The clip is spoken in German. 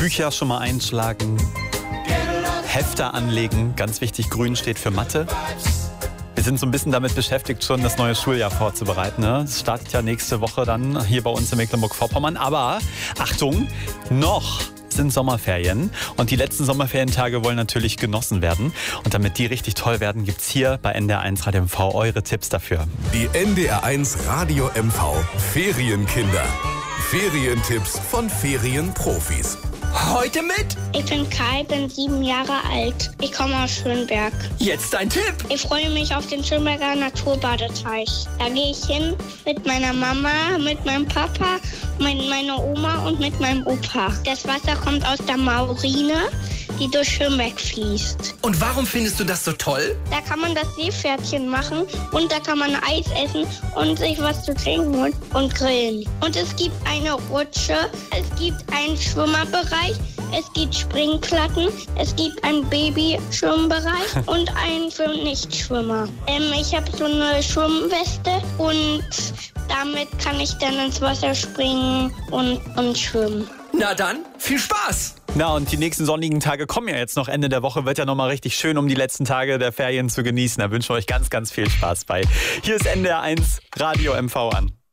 Bücher schon mal einschlagen, Hefte anlegen. Ganz wichtig, grün steht für Mathe. Wir sind so ein bisschen damit beschäftigt, schon das neue Schuljahr vorzubereiten. Es startet ja nächste Woche dann hier bei uns in Mecklenburg-Vorpommern. Aber Achtung, noch sind Sommerferien und die letzten Sommerferientage wollen natürlich genossen werden. Und damit die richtig toll werden, gibt's hier bei NDR1 Radio MV eure Tipps dafür. Die NDR1 Radio MV Ferienkinder. Ferientipps von Ferienprofis. Heute mit? Ich bin Kai, bin 7 Jahre alt. Ich komme aus Schönberg. Jetzt ein Tipp. Ich freue mich auf den Schönberger Naturbadeteich. Da gehe ich hin mit meiner Mama, mit meinem Papa, mit meiner Oma und mit meinem Opa. Das Wasser kommt aus der Maurine, die durch Schönberg fließt. Und warum findest du das so toll? Da kann man das Seepferdchen machen und da kann man Eis essen und sich was zu trinken holen und grillen. Und es gibt eine Rutsche, es gibt einen Schwimmerbereich, es gibt Springplatten, es gibt einen Babyschwimmbereich und einen für Nichtschwimmer. Ich habe so eine Schwimmweste und damit kann ich dann ins Wasser springen und schwimmen. Na dann, viel Spaß! Na, und die nächsten sonnigen Tage kommen ja jetzt noch. Ende der Woche wird ja nochmal richtig schön, um die letzten Tage der Ferien zu genießen. Da wünschen wir euch ganz, ganz viel Spaß bei. Hier ist NDR1 Radio MV an.